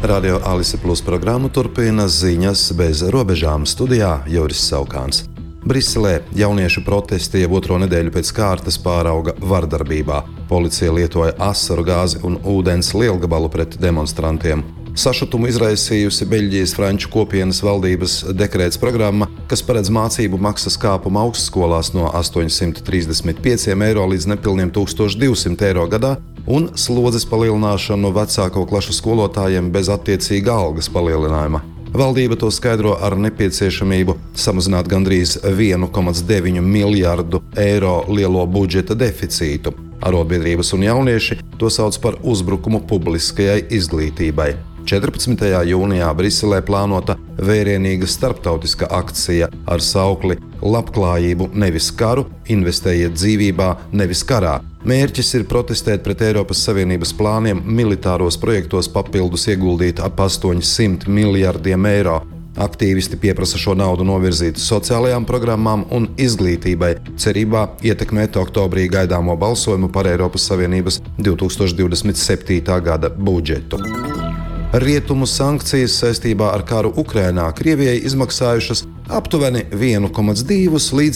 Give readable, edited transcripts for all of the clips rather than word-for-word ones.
Radio Alise Plus programmu turpina ziņas bez robežām, studijā Juris Saukāns. Briselē jauniešu protesti jau otro nedēļu pēc kārtas pārauga vardarbībā. Policija lietoja asaru gāzi un ūdens lielgabalu pret demonstrantiem. Sašutumu izraisījusi Beļģijas franču kopienas valdības dekrēts programma, kas paredz mācību maksas kāpumu augstskolās no 835 eiro līdz nepilniem 1200 eiro gadā un slodzes palielināšanu vecāko klašu skolotājiem bez attiecīga algas palielinājuma. Valdība to skaidro ar nepieciešamību samazināt gandrīz 1,9 miljardu eiro lielo budžeta deficītu. Arotbiedrības un jaunieši to sauc par uzbrukumu publiskajai izglītībai. 14. jūnijā Briselē plānota vērienīga starptautiska akcija ar saukli Labklājību nevis karu, investējiet dzīvībā nevis karā. Mērķis ir protestēt pret Eiropas Savienības plāniem militāros projektos papildus ieguldīt ap 800 miljardiem eiro. Aktīvisti pieprasa šo naudu novirzīt sociālajām programmām un izglītībai, cerībā ietekmēt oktobrī gaidāmo balsojumu par Eiropas Savienības 2027. gada budžetu. Rietumu sankcijas saistībā ar karu Ukrainā Krievijai izmaksājušas aptuveni 1,2 līdz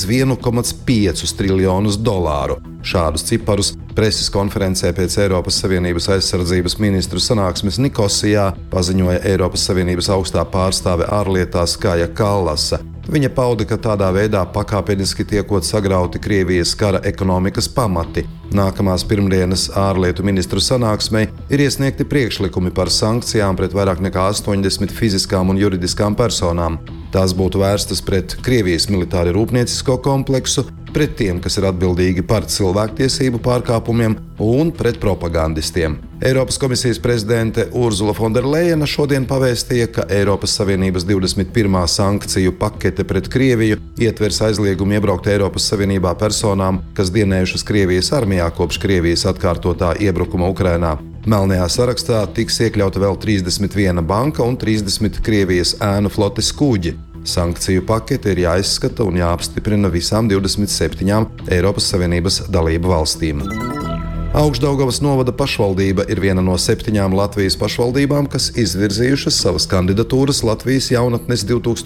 1,5 triljonus dolāru. Šādus ciparus preses konferencē pēc Eiropas Savienības aizsardzības ministru sanāksmes Nikosijā paziņoja Eiropas Savienības augstā pārstāve ārlietās Kaja Kallasa. Viņa pauda, ka tādā veidā pakāpeniski tiekot sagrauti Krievijas kara ekonomikas pamati. Nākamās pirmdienas ārlietu ministru sanāksmei ir iesniegti priekšlikumi par sankcijām pret vairāk nekā 80 fiziskām un juridiskām personām. Tās būtu vērstas pret Krievijas militāri rūpniecisko kompleksu, pret tiem, kas ir atbildīgi par cilvēktiesību pārkāpumiem un pret propagandistiem. Eiropas komisijas prezidente Urzula Fonderlejena šodien pavēstīja, ka Eiropas Savienības 21. sankciju pakete pret Krieviju ietvers aizliegumu iebraukt Eiropas Savienībā personām, kas dienējušas Krievijas armijā kopš Krievijas atkārtotā iebrukuma Ukrainā. Melnajā sarakstā tiks iekļauta vēl 31 banka un 30 Krievijas ēnu flotes kuģi. Sankciju pakete ir jāizskata un jāapstiprina visām 27 Eiropas Savienības dalību valstīm. Augšdaugavas novada pašvaldība ir viena no 7 Latvijas pašvaldībām, kas izvirzījušas savas kandidatūras Latvijas jaunatnes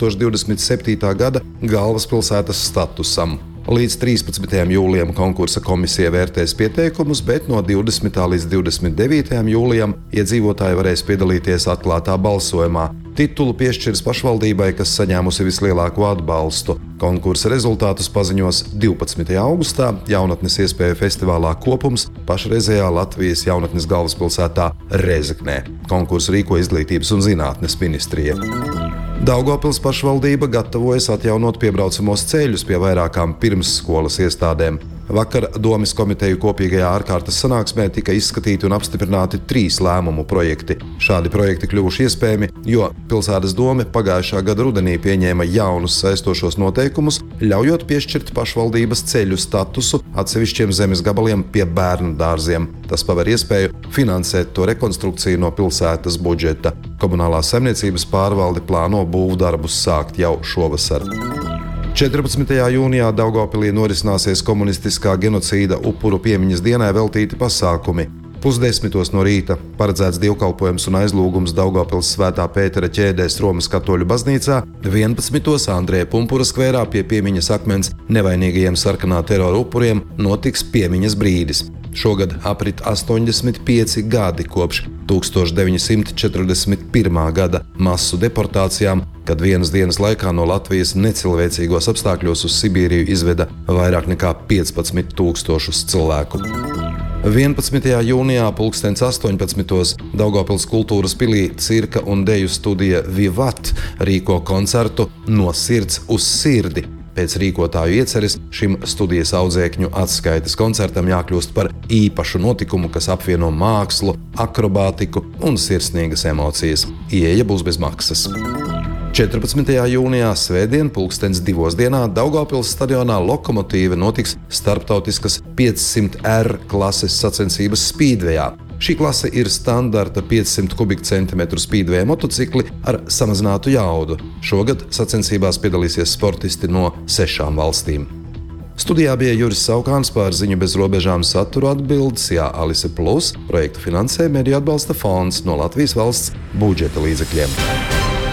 2027. gada galvaspilsētas statusam. Līdz 13. jūlijam konkursa komisija vērtēs pieteikumus, bet no 20. līdz 29. jūlijam iedzīvotāji varēs piedalīties atklātā balsojumā. Titulu piešķirs pašvaldībai, kas saņēmusi vislielāko atbalstu. Konkursa rezultātus paziņos 12. augustā jaunatnes iespēju festivālā Kopums pašreizējā Latvijas jaunatnes galvaspilsētā Rezeknē. Konkursu rīko Izglītības un zinātnes ministrija. Daugavpils pašvaldība gatavojas atjaunot piebraucamos ceļus pie vairākām pirmsskolas iestādēm. Vakar Domes komiteju kopīgajā ārkārtas sanāksmē tika izskatīti un apstiprināti 3 lēmumu projekti. Šādi projekti kļuvuši iespējami, jo pilsētas dome pagājušā gada rudenī pieņēma jaunus saistošos noteikumus, ļaujot piešķirt pašvaldības ceļu statusu atsevišķiem zemes gabaliem pie bērnu dārziem. Tas paver iespēju finansēt to rekonstrukciju no pilsētas budžeta. Komunālā saimniecības pārvalde plāno būvdarbus sākt jau šovasar. 14. jūnijā Daugavpilī norisināsies komunistiskā genocīda upuru piemiņas dienai veltīti pasākumi. 9:30 no rīta paredzēts dievkalpojums un aizlūgums Daugavpils Svētā Pētera ķēdēs Romas katoļu baznīcā, 11. Andreja Pumpura skvērā pie piemiņas akmens nevainīgajiem sarkanā terora upuriem notiks piemiņas brīdis. Šogad aprit 85 gadi kopš 1941. gada masu deportācijām, kad vienas dienas laikā no Latvijas necilvēcīgos apstākļos uz Sibīriju izveda vairāk nekā 15 000 cilvēku. 11. jūnijā 18:00 Daugavpils kultūras pilī cirka un deju studija Vivat rīko koncertu No sirds uz sirdi. Pēc rīkotāju ieceres šim studijas audzēkņu atskaites koncertam jākļūst par īpašu notikumu, kas apvieno mākslu, akrobātiku un sirsnīgas emocijas. Ieeja būs bez maksas. 14. jūnijā svētdien 2:00 Daugavpils stadionā Lokomotīve notiks starptautiskas 500R klases sacensības spīdvejā. Šī klase ir standarta 500 kubikcentimetru spīdveja motocikli ar samazinātu jaudu. Šogad sacensībās piedalīsies sportisti no 6 valstīm. Studijā bija Juris Saukāns par ziņu bez robežām saturu atbildes, Alise Plus projektu finansē Mediju atbalsta fonds no Latvijas valsts budžeta līdzekļiem.